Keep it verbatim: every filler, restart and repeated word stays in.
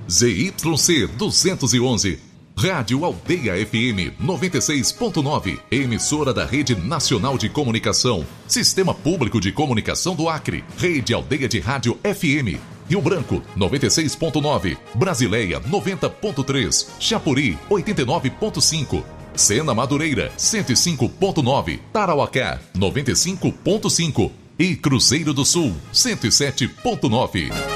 Z Y C duzentos e onze. Rádio Aldeia F M noventa e seis ponto nove, emissora da Rede Nacional de Comunicação, Sistema Público de Comunicação do Acre, Rede Aldeia de Rádio F M, Rio Branco noventa e seis ponto nove, Brasileia noventa ponto três, Chapuri oitenta e nove ponto cinco, Sena Madureira cento e cinco ponto nove, Tarauacá noventa e cinco ponto cinco e Cruzeiro do Sul cento e sete ponto nove.